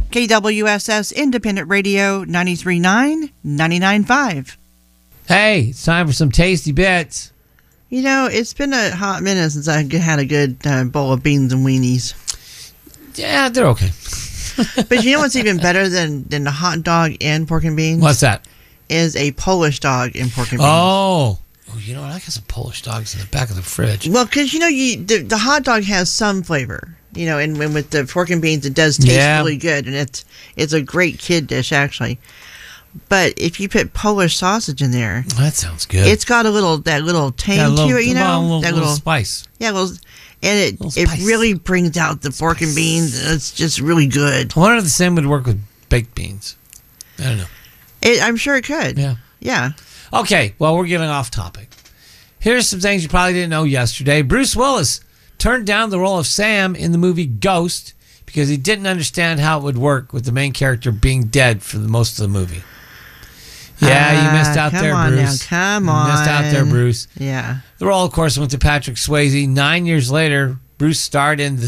KWSS Independent Radio 93.9, 99.5. Hey, it's time for some tasty bits. You know, it's been a hot minute since I had a good bowl of beans and weenies. Yeah, they're okay. But you know what's even better than the hot dog and pork and beans? What's that? Is a Polish dog and pork and beans. Oh, you know what? I got some Polish dogs in the back of the fridge. Well, because, you know, the hot dog has some flavor. You know, and with the pork and beans, it does taste really good. And it's a great kid dish, actually. But if you put Polish sausage in there, that sounds good. It's got that little tang to it, you know, that little spice. Yeah, and it really brings out the pork and beans. And it's just really good. I wonder if the same would work with baked beans. I don't know. I'm sure it could. Yeah. Okay, well, we're getting off topic. Here's some things you probably didn't know yesterday. Bruce Willis turned down the role of Sam in the movie Ghost because he didn't understand how it would work with the main character being dead for most of the movie. Yeah, you missed out there, Bruce. Come on. You missed out there, Bruce. Yeah. The role, of course, went to Patrick Swayze. 9 years later, Bruce starred in The